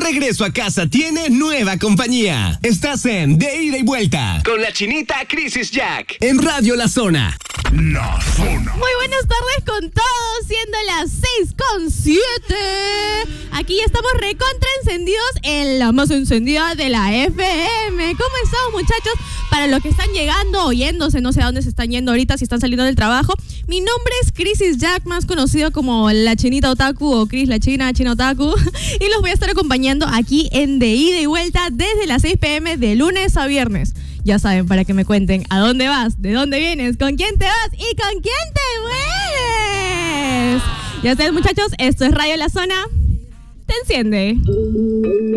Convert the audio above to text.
regreso a casa tiene nueva compañía. Estás en De Ida y Vuelta con la chinita Crisis Jack en Radio La Zona. La Zona. Muy buenas tardes con todos, siendo las 6:07. Aquí estamos recontra encendidos en la más encendida de la FM. ¿Cómo estamos, muchachos? Para los que están llegando, oyéndose, no sé a dónde se están yendo ahorita, si están saliendo del trabajo. Mi nombre es Crisis Jack, más conocido como la Chinita Otaku o Chris la China Otaku. Y los voy a estar acompañando aquí en De Ida y Vuelta desde las 6 p.m. de lunes a viernes. Ya saben, para que me cuenten a dónde vas, de dónde vienes, con quién te vas y con quién te mueves. Ya saben, muchachos, esto es Radio La Zona. Te enciende.